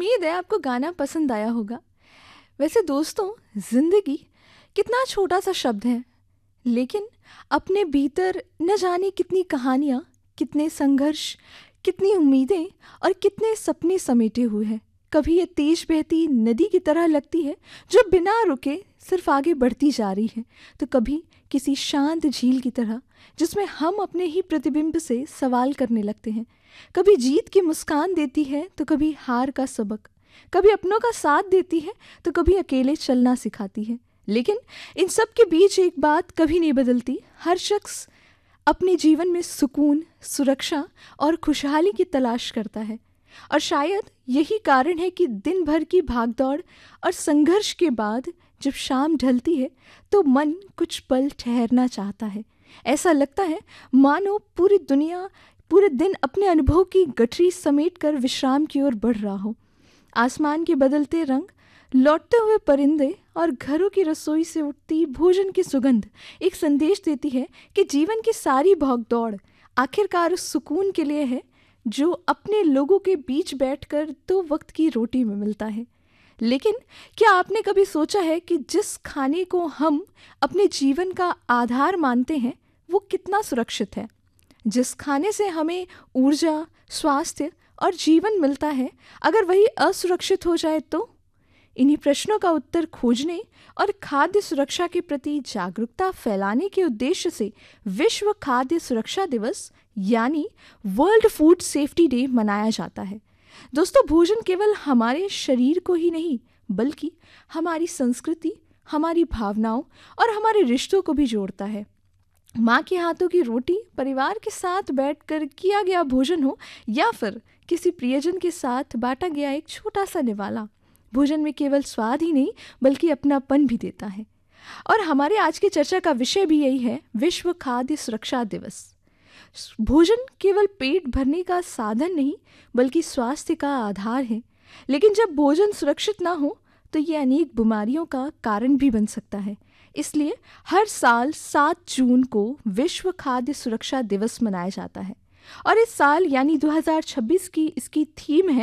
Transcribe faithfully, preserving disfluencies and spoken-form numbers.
उम्मीद है आपको गाना पसंद आया होगा। वैसे दोस्तों, ज़िंदगी कितना छोटा सा शब्द है, लेकिन अपने भीतर न जाने कितनी कहानियाँ, कितने संघर्ष, कितनी उम्मीदें और कितने सपने समेटे हुए हैं। कभी ये तेज बहती नदी की तरह लगती है जो बिना रुके सिर्फ आगे बढ़ती जा रही है, तो कभी किसी शांत झील की तरह जिसमें हम अपने ही प्रतिबिंब से सवाल करने लगते हैं। कभी जीत की मुस्कान देती है तो कभी हार का सबक, कभी अपनों का साथ देती है तो कभी अकेले चलना सिखाती है। लेकिन इन सब के बीच एक बात कभी नहीं बदलती, हर शख्स अपने जीवन में सुकून, सुरक्षा और खुशहाली की तलाश करता है। और शायद यही कारण है कि दिन भर की भागदौड़ और संघर्ष के बाद जब शाम ढलती है तो मन कुछ पल ठहरना चाहता है। ऐसा लगता है मानो पूरी दुनिया पूरे दिन अपने अनुभव की गठरी समेटकर विश्राम की ओर बढ़ रहा हो। आसमान के बदलते रंग, लौटते हुए परिंदे और घरों की रसोई से उठती भोजन की सुगंध एक संदेश देती है कि जीवन की सारी भागदौड़ आखिरकार उस सुकून के लिए है जो अपने लोगों के बीच बैठकर दो वक्त की रोटी में मिलता है। लेकिन क्या आपने कभी सोचा है कि जिस खाने को हम अपने जीवन का आधार मानते हैं वो कितना सुरक्षित है? जिस खाने से हमें ऊर्जा, स्वास्थ्य और जीवन मिलता है, अगर वही असुरक्षित हो जाए तो? इन्हीं प्रश्नों का उत्तर खोजने और खाद्य सुरक्षा के प्रति जागरूकता फैलाने के उद्देश्य से विश्व खाद्य सुरक्षा दिवस यानी वर्ल्ड फूड सेफ्टी डे मनाया जाता है। दोस्तों, भोजन केवल हमारे शरीर को ही नहीं बल्कि हमारी संस्कृति, हमारी भावनाओं और हमारे रिश्तों को भी जोड़ता है। माँ के हाथों की रोटी, परिवार के साथ बैठकर किया गया भोजन हो या फिर किसी प्रियजन के साथ बांटा गया एक छोटा सा निवाला, भोजन में केवल स्वाद ही नहीं बल्कि अपनापन भी देता है। और हमारे आज की चर्चा का विषय भी यही है, विश्व खाद्य सुरक्षा दिवस। भोजन केवल पेट भरने का साधन नहीं बल्कि स्वास्थ्य का आधार है। लेकिन जब भोजन सुरक्षित ना हो तो ये अनेक बीमारियों का कारण भी बन सकता है। इसलिए हर साल सात जून को विश्व खाद्य सुरक्षा दिवस मनाया जाता है। और इस साल यानी दो हज़ार छब्बीस की इसकी थीम है